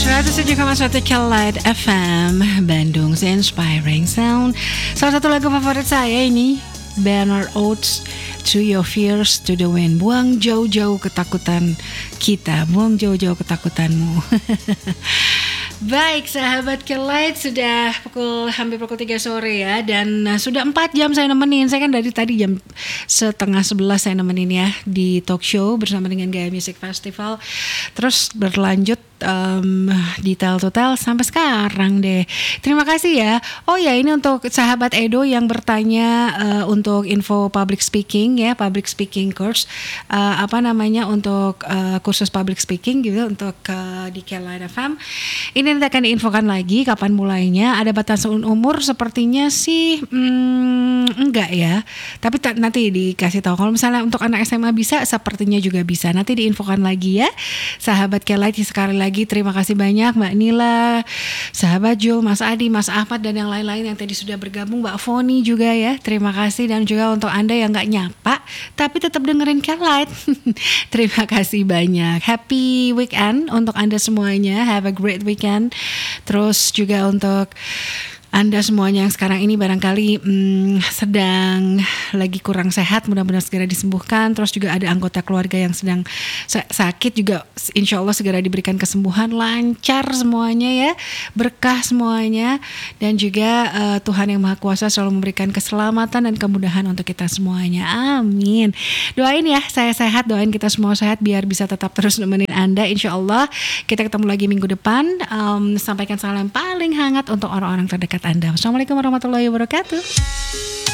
107,1 Kelight FM Bandung Inspiring Sound. Salah satu lagu favorit saya ini Bernard Oates, To Your Fears to the Wind. Buang jauh-jauh ketakutan kita, buang jauh-jauh ketakutanmu. Baik sahabat Kelight, sudah hampir pukul 3 sore ya. Dan sudah 4 jam saya nemenin. Saya kan dari tadi jam 10:30 saya nemenin ya di talk show bersama dengan Gaya Music Festival. Terus berlanjut di Tell to Tell sampai sekarang deh. Terima kasih ya. Oh ya, ini untuk sahabat Edo yang bertanya untuk info public speaking ya, public speaking course, untuk kursus public speaking gitu untuk di Kelight FM. Ini nanti akan diinfokan lagi kapan mulainya. Ada batasan umur sepertinya sih enggak ya. Tapi nanti dikasih tahu. Kalau misalnya untuk anak SMA bisa, sepertinya juga bisa. Nanti diinfokan lagi ya. Sahabat Kelight, sekali lagi terima kasih banyak Mbak Nila, sahabat Jul, Mas Adi, Mas Ahmad dan yang lain-lain yang tadi sudah bergabung, Mbak Foni juga ya. Terima kasih, dan juga untuk Anda yang enggak nyapa tapi tetap dengerin Kelight. Terima kasih banyak. Happy weekend untuk Anda semuanya. Have a great weekend. Terus juga untuk Anda semuanya yang sekarang ini barangkali sedang lagi kurang sehat, mudah-mudahan segera disembuhkan. Terus juga ada anggota keluarga yang sedang sakit juga, insya Allah segera diberikan kesembuhan, lancar semuanya ya, berkah semuanya. Dan juga Tuhan yang Maha Kuasa selalu memberikan keselamatan dan kemudahan untuk kita semuanya. Amin. Doain ya saya sehat, doain kita semua sehat biar bisa tetap terus nemenin Anda. Insya Allah kita ketemu lagi minggu depan. Sampaikan salam paling hangat untuk orang-orang terdekat Anda. Assalamualaikum warahmatullahi wabarakatuh.